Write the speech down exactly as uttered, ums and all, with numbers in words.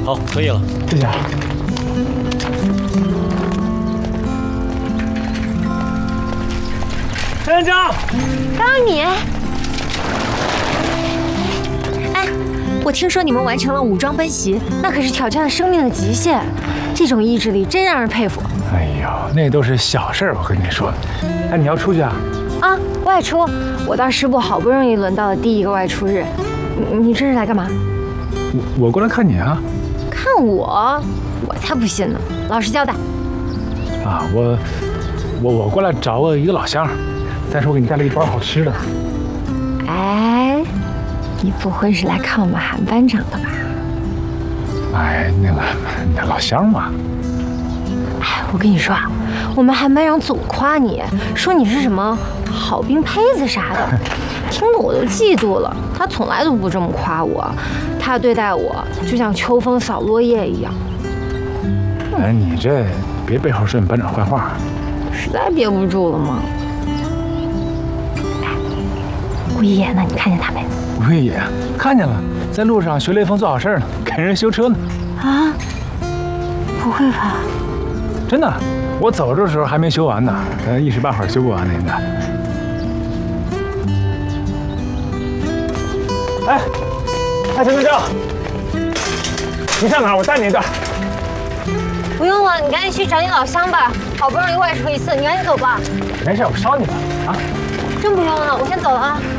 好，可以了。 谢谢。陈院长， 刚刚你，哎，我听说你们完成了武装奔袭，那可是挑战了生命的极限，这种意志力真让人佩服。 哎呦，那都是小事儿，我跟你说。哎，你要出去啊？ 啊，外出，我到师部好不容易轮到了第一个外出日，你你这是来干嘛？ 我我过来看你啊。 看我？我才不信呢！老实交代。 啊，我我我过来找我一个老乡。再说我给你带了一包好吃的。 哎，你不会是来看我们韩班长的吧？ 哎，那个那老乡嘛。 哎，我跟你说啊，我们韩班长总夸你，说你是什么好兵胚子啥的，听得我都嫉妒了。他从来都不这么夸我，他对待我就像秋风扫落叶一样。 哎，你这别背后说你班长坏话。 实在憋不住了吗？吴一野呢？你看见他没？ 吴一野看见了，在路上学雷锋做好事呢，给人修车呢。 啊？不会吧？ 真的，我走的时候还没修完呢，呃，一时半会儿修不完的应该。哎，哎，陈队长，你上哪儿？我带你一段。 不用了，你赶紧去找你老乡吧。好不容易外出一次，你赶紧走吧。 没事，我捎你吧。啊， 真不用了，我先走了啊。